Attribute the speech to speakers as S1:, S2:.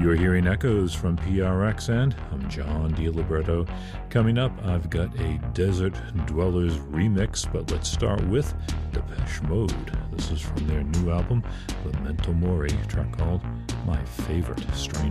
S1: You're hearing echoes from PRX, and I'm John DiLiberto. Coming up, I've got a Desert Dwellers remix, but let's start with Depeche Mode. This is from their new album, Memento Mori, a track called My Favorite Stranger.